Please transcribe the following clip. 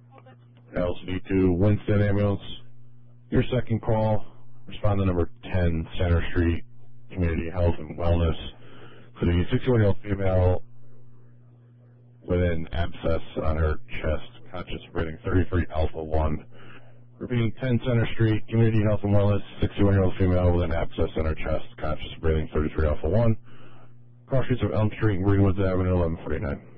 I also need to Winston Ambulance. Your second call, respond to number 10 Center Street, Community Health and Wellness. So the 61-year-old female with an abscess on her chest, conscious breathing, 33 Alpha 1. Repeating 10 Center Street, Community Health and Wellness, 61-year-old female with an abscess on her chest, conscious breathing, 33 Alpha 1. Cross streets of Elm Street and Greenwoods Avenue, 1149.